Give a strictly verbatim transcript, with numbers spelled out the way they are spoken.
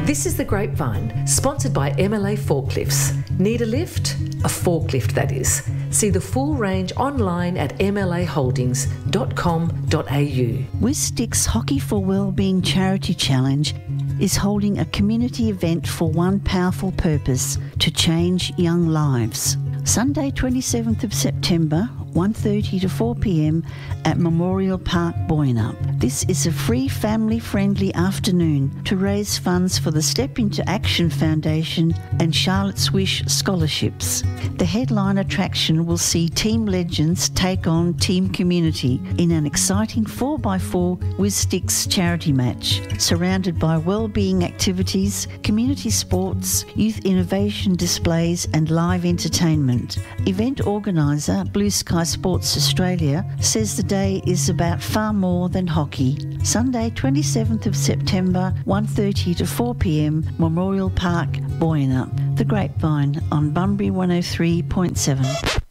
This is The Grapevine, sponsored by M L A Forklifts. Need a lift? A forklift, that is. See the full range online at m l a holdings dot com dot a u. WizSticks Hockey for Wellbeing Charity Challenge is holding a community event for one powerful purpose: to change young lives. Sunday twenty-seventh of September, one thirty to four p m at Memorial Park, Boyanup. This is a free family-friendly afternoon to raise funds for the Step Into Action Foundation and Charlotte's Wish scholarships. The headline attraction will see team legends take on Team Community in an exciting four by four WizSticks charity match, surrounded by wellbeing activities, community sports, youth innovation displays and live entertainment. Event organiser Blue Sky Sports Australia says the day is about far more than hockey. Sunday twenty-seventh of September, one thirty to four p m, Memorial Park, Boyanup. The Grapevine on Bunbury one oh three point seven.